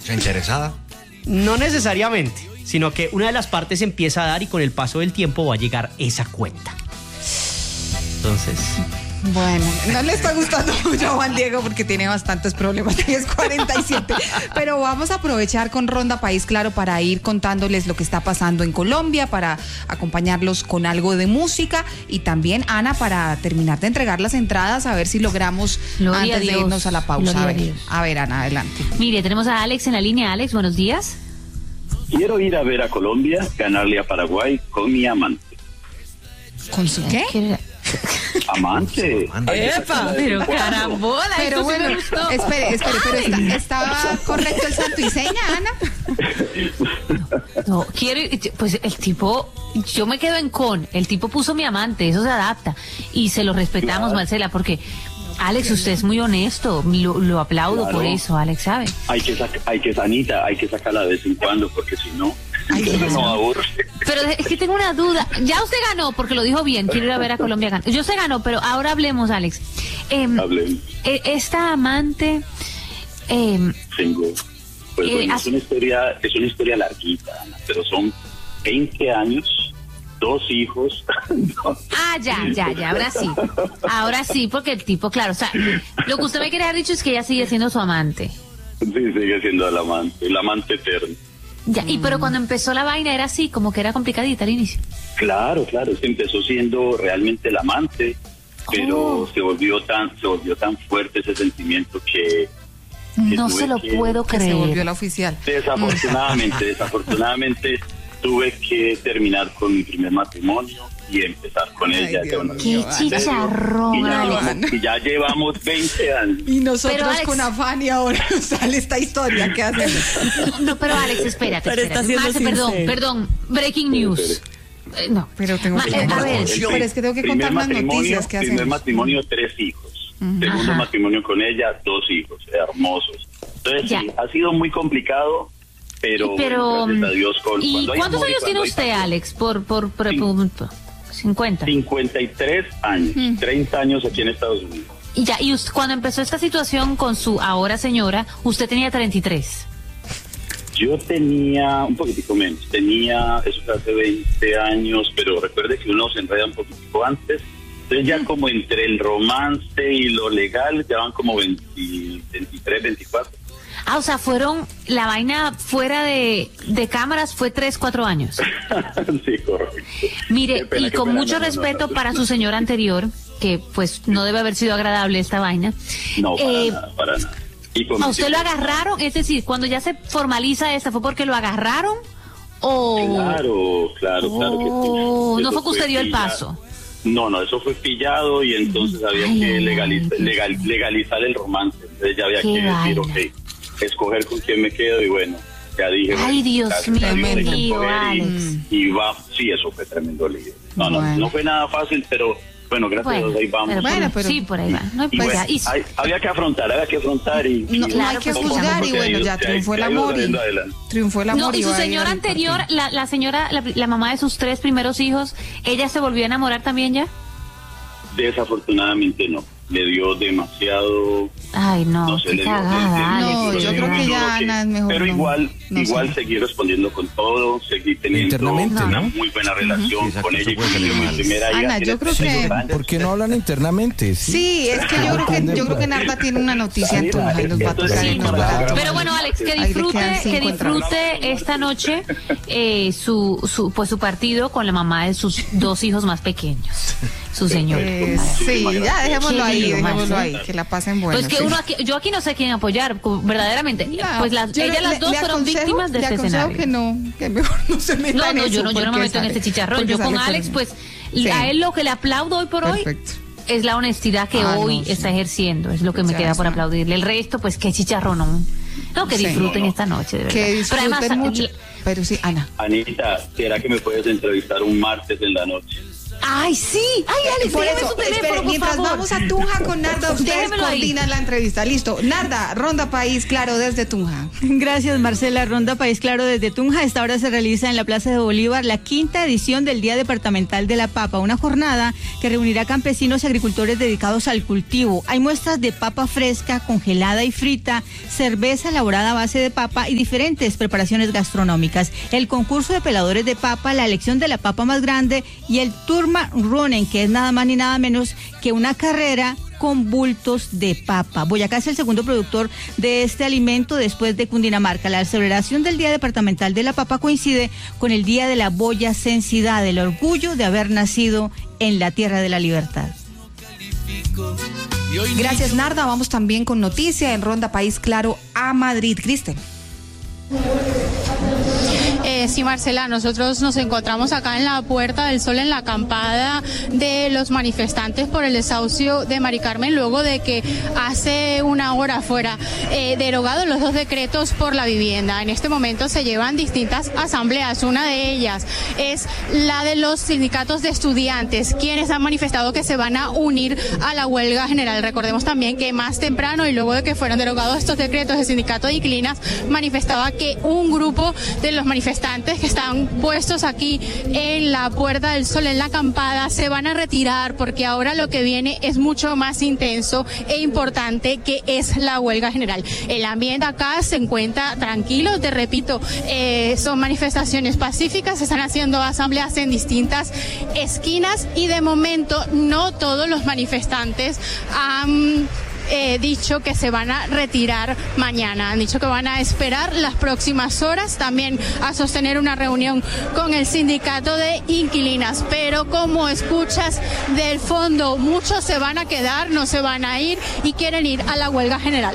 ¿Interesada? No necesariamente, sino que una de las partes empieza a dar y con el paso del tiempo va a llegar esa cuenta. Entonces... Bueno, no le está gustando mucho a Juan Diego porque tiene bastantes problemas, 10:47, pero vamos a aprovechar con Ronda País Claro para ir contándoles lo que está pasando en Colombia, para acompañarlos con algo de música y también, Ana, para terminar de entregar las entradas, a ver si logramos antes de irnos a la pausa. A ver, Ana, adelante. Mire, tenemos a Alex en la línea. Alex, buenos días. Quiero ir a ver a Colombia, ganarle a Paraguay con mi amante. ¿Con su qué? Amante. ¡Epa! Pero carambola, pero bueno, espere, pero ¿estaba correcto el santo y seña, Ana? No, pues el tipo, yo me quedo el tipo puso mi amante, eso se adapta, y se lo respetamos, Marcela, porque Alex, usted es muy honesto, lo aplaudo por eso, Alex, ¿sabe? Hay que sacarla de vez en cuando, porque si no, no aburre. Pero es que tengo una duda, ya usted ganó, porque lo dijo bien, quiero ir a ver a Colombia, yo se ganó, pero ahora hablemos, Alex. Hablemos. Esta amante... Tengo, pues bueno, es una historia larguita, Ana, pero son 20 años, 2 hijos. Ya, ahora sí, porque el tipo, claro, o sea, lo que usted me quería haber dicho es que ella sigue siendo su amante. Sí, sigue siendo el amante eterno. Ya, pero cuando empezó la vaina era así, como que era complicadita al inicio. Claro, se empezó siendo realmente el amante, pero se volvió tan fuerte ese sentimiento que no se lo puedo creer. Se volvió la oficial. Desafortunadamente tuve que terminar con mi primer matrimonio y empezar con ella. ¡Qué chicharrón! Y ya llevamos 20 años. Y nosotros pero Alex, con afán y ahora nos sale esta historia. ¿Qué hacemos? No, pero Alex, espérate. Marce, perdón, breaking news. No, pero tengo que a ver, pero es que tengo que contar las noticias que hacemos. Primer matrimonio, 3 hijos. Segundo matrimonio con ella, 2 hijos, hermosos. Entonces, sí, ha sido muy complicado, pero gracias a Dios. ¿Y cuántos años tiene usted, Alex? Por 50. 53 años, 30 años aquí en Estados Unidos. Y usted, cuando empezó esta situación con su ahora señora, usted tenía 33. Yo tenía un poquitico menos, eso fue hace 20 años, pero recuerde que uno se enreda un poquitico antes. Entonces ya como entre el romance y lo legal, ya van como 23, 24. O sea, la vaina fuera de cámaras fue 3, 4 años. Sí, correcto. Mire, y con mucho respeto para su señora anterior, que pues no debe haber sido agradable esta vaina. No, para nada. ¿A usted lo agarraron? Es decir, cuando ya se formaliza esta, ¿fue porque lo agarraron? ¿O...? Claro. ¿No fue que usted dio el paso? No, eso fue pillado y entonces había que legalizar el romance. Entonces ya había que decir, escoger con quién me quedo y bueno, ya dije. Ay, Dios mío, Alex. Y va, sí, eso fue tremendo lío. No fue nada fácil, pero bueno, gracias a Dios, ahí vamos. Pero sí, por ahí va. No hay había que afrontar y... No hay que juzgar y bueno, ya triunfó el amor No, y su señora anterior, la señora, la mamá de sus 3 primeros hijos, ¿ella se volvió a enamorar también ya? Desafortunadamente no. Le dio demasiado... Ay, no, qué cagada. No, yo creo que ya Ana es mejor. Pero igual seguí respondiendo con todo, seguí teniendo una muy buena relación con ella. Ana, yo creo que... ¿Por qué no hablan internamente? Sí, es que yo creo que Narda tiene una noticia en Tunja y nos va a tocar. Pero bueno, Alex, que disfrute esta noche su partido con la mamá de sus 2 hijos más pequeños. Su señor. Sí, ya dejémoslo ahí, que la pasen buena. Pues que yo aquí no sé quién apoyar, verdaderamente. Pues las dos fueron víctimas de este escenario. Que mejor no se meta en eso. Yo no me meto en este chicharrón. Yo con Alex, pues a él lo que le aplaudo hoy por hoy es la honestidad que hoy está ejerciendo, es lo que me queda por aplaudirle. El resto, pues qué chicharrón. No, que disfruten esta noche, de verdad. Que disfruten mucho. Pero sí, Ana. Anita, ¿será que me puedes entrevistar un martes en la noche? Ay, sí. Ay, Alex, por déjeme eso, su teléfono, espere, por mientras favor. vamos a Tunja con Narda, ustedes Déjemelo ahí. coordinan la entrevista. Listo. Narda, Ronda País Claro desde Tunja. Gracias, Marcela. Ronda País Claro desde Tunja. A esta hora se realiza en la Plaza de Bolívar la 5ª edición del Día Departamental de la Papa, una jornada que reunirá campesinos y agricultores dedicados al cultivo. Hay muestras de papa fresca, congelada y frita, cerveza elaborada a base de papa y diferentes preparaciones gastronómicas. El concurso de peladores de papa, la elección de la papa más grande y el Turma Runen, que es nada más ni nada menos que una carrera con bultos de papa. Boyacá es el segundo productor de este alimento después de Cundinamarca. La celebración del Día Departamental de la Papa coincide con el Día de la Boyacensidad, el orgullo de haber nacido en la tierra de la libertad. Gracias, Narda. Vamos también con noticia en Ronda País Claro a Madrid. Kristen. Sí, Marcela, nosotros nos encontramos acá en la Puerta del Sol, en la acampada de los manifestantes por el desahucio de Mari Carmen, luego de que hace una hora fuera derogados los 2 decretos por la vivienda. En este momento se llevan distintas asambleas. Una de ellas es la de los sindicatos de estudiantes, quienes han manifestado que se van a unir a la huelga general. Recordemos también que más temprano y luego de que fueron derogados estos decretos, el sindicato de inquilinas manifestaba que un grupo de los manifestantes que están puestos aquí en la Puerta del Sol, en la acampada, se van a retirar porque ahora lo que viene es mucho más intenso e importante, que es la huelga general. El ambiente acá se encuentra tranquilo, te repito, son manifestaciones pacíficas, se están haciendo asambleas en distintas esquinas y de momento no todos los manifestantes han dicho que se van a retirar mañana. Han dicho que van a esperar las próximas horas, también a sostener una reunión con el sindicato de inquilinas. Pero como escuchas del fondo, muchos se van a quedar, no se van a ir y quieren ir a la huelga general.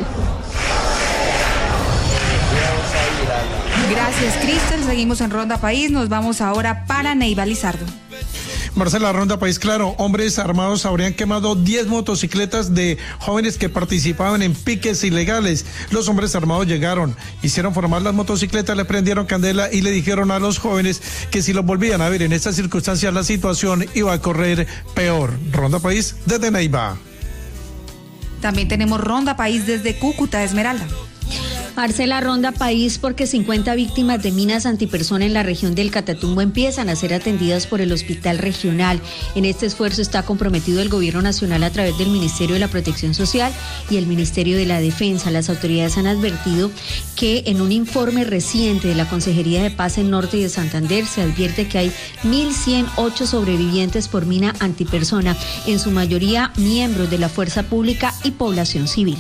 Gracias, Kristen. Seguimos en Ronda País. Nos vamos ahora para Neiva Lizardo. Marcela, Ronda País Claro, hombres armados habrían quemado 10 motocicletas de jóvenes que participaban en piques ilegales. Los hombres armados llegaron, hicieron formar las motocicletas, le prendieron candela y le dijeron a los jóvenes que si los volvían a ver en estas circunstancias la situación iba a correr peor. Ronda País desde Neiva. También tenemos Ronda País desde Cúcuta, Esmeralda. Marcela, Ronda País porque 50 víctimas de minas antipersona en la región del Catatumbo empiezan a ser atendidas por el Hospital Regional. En este esfuerzo está comprometido el Gobierno Nacional a través del Ministerio de la Protección Social y el Ministerio de la Defensa. Las autoridades han advertido que en un informe reciente de la Consejería de Paz en Norte y de Santander se advierte que hay 1.108 sobrevivientes por mina antipersona, en su mayoría miembros de la fuerza pública y población civil.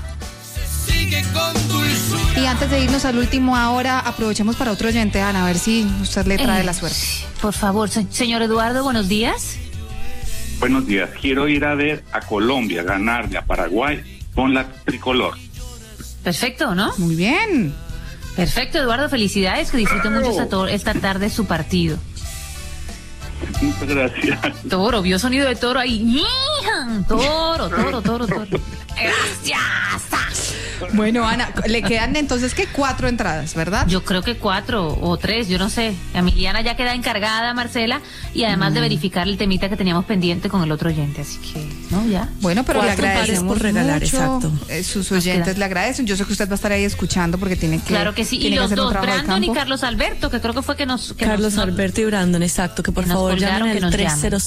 Y antes de irnos al último ahora, aprovechemos para otro oyente, Ana, a ver si usted le trae la suerte. Por favor, señor Eduardo, buenos días. Buenos días. Quiero ir a ver a Colombia ganarle a Paraguay con la tricolor. Perfecto, ¿no? Muy bien. Perfecto, Eduardo, felicidades, que disfruten mucho esta tarde su partido. Muchas gracias. Toro, vio sonido de toro ahí. Toro. Gracias. Bueno, Ana, le quedan entonces que 4 entradas, ¿verdad? Yo creo que 4 o 3, yo no sé. Emiliana ya queda encargada, Marcela, y además de verificar el temita que teníamos pendiente con el otro oyente, así que, ¿no? Ya. Bueno, pero le agradecemos por regalar, mucho. exacto. Sus oyentes le agradecen. Yo sé que usted va a estar ahí escuchando porque tiene que. Claro que sí. Y los dos, Brandon y Carlos Alberto, que creo que fue que nos. Carlos Alberto y Brandon, exacto, que por favor llamen al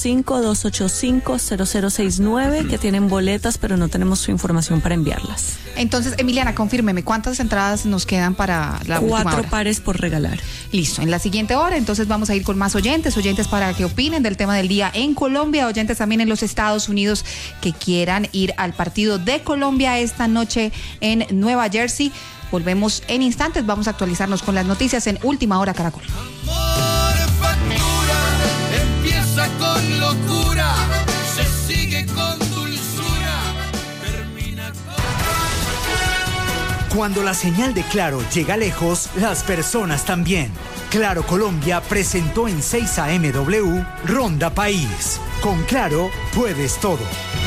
305-285-0069, que tienen boletas, pero no tenemos su información para enviarlas. Entonces, Emiliana, confírmeme, ¿cuántas entradas nos quedan para la última hora? 4 pares por regalar. Listo, en la siguiente hora, entonces vamos a ir con más oyentes para que opinen del tema del día en Colombia, oyentes también en los Estados Unidos que quieran ir al partido de Colombia esta noche en Nueva Jersey. Volvemos en instantes, vamos a actualizarnos con las noticias en Última Hora Caracol. Amor, factura, empieza con locura, se sigue con dulzura, termina con... Cuando la señal de Claro llega lejos, las personas también. Claro Colombia presentó en 6 AMW Ronda País. Con Claro puedes todo.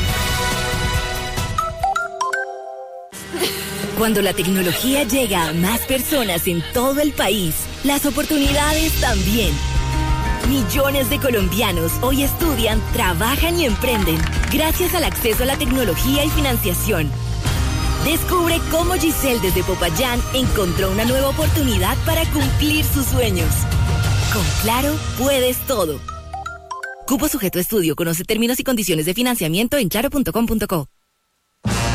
Cuando la tecnología llega a más personas en todo el país, las oportunidades también. Millones de colombianos hoy estudian, trabajan y emprenden gracias al acceso a la tecnología y financiación. Descubre cómo Giselle desde Popayán encontró una nueva oportunidad para cumplir sus sueños. Con Claro, puedes todo. Cupo sujeto a estudio. Conoce términos y condiciones de financiamiento en claro.com.co.